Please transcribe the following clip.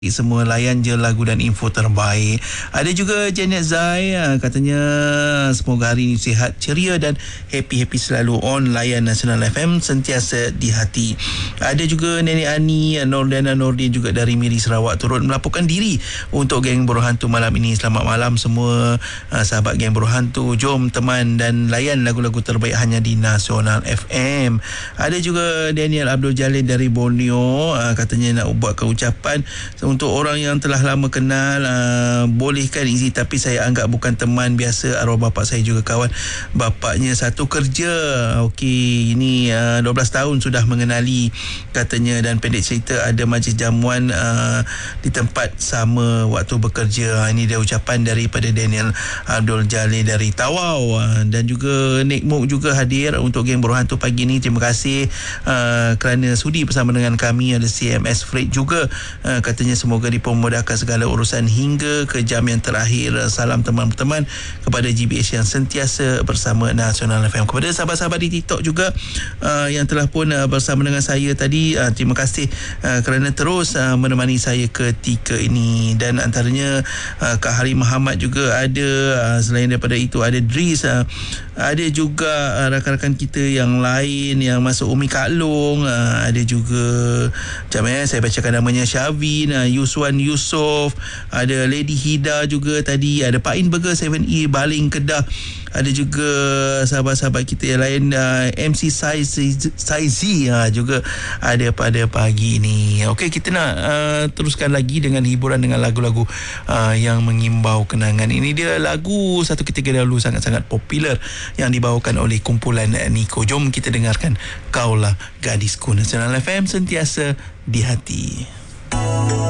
semua layan je lagu dan info terbaik. Ada juga Janet Zai, katanya semoga hari ini sihat, ceria dan happy-happy selalu on layan Nasional FM sentiasa di hati. Ada juga Nenek Ani, Nordana Nordin juga dari Miri Sarawak turut melaporkan diri untuk geng Buruh Hantu malam ini. Selamat malam semua sahabat geng Buruh Hantu. Jom teman dan layan lagu-lagu terbaik hanya di Nasional FM. Ada juga Daniel Abdul Jalil dari Borneo, katanya nak buatkan ucapan untuk orang yang telah lama kenal, bolehkan isi tapi saya anggap bukan teman biasa. Arwah bapa saya juga kawan. Bapaknya satu kerja. Okey, ini 12 tahun sudah mengenali katanya, dan pendek cerita ada majlis jamuan di tempat sama waktu bekerja. Ini dia ucapan daripada Daniel Abdul Jalil dari Tawau. Dan juga Nick Mok juga hadir untuk geng Buruh Hantu pagi ni. Terima kasih kerana sudi bersama dengan kami. Ada CMS Freight juga, katanya semoga dipermudahkan segala urusan hingga ke jam yang terakhir. Salam teman-teman kepada GBH yang sentiasa bersama Nasional FM. Kepada sahabat-sahabat di TikTok juga yang telah pun bersama dengan saya tadi, terima kasih kerana terus menemani saya ketika ini. Dan antaranya Kak Hari Muhammad juga ada. Selain daripada itu ada Dris, ada juga rakan-rakan kita yang lain yang masuk, Umi Kak Long, ada juga saya bacakan namanya, Syavin, Yuswan Yusof, ada Lady Hida juga tadi, ada Pak In Burger 7E Baling Kedah, ada juga sahabat-sahabat kita yang lain, MC Saizi juga ada pada pagi ni. Okey, kita nak teruskan lagi dengan hiburan dengan lagu-lagu yang mengimbau kenangan. Ini dia lagu satu ketika dahulu sangat-sangat popular yang dibawakan oleh kumpulan Niko. Jom kita dengarkan Kaulah Gadisku. Nasional FM sentiasa di hati.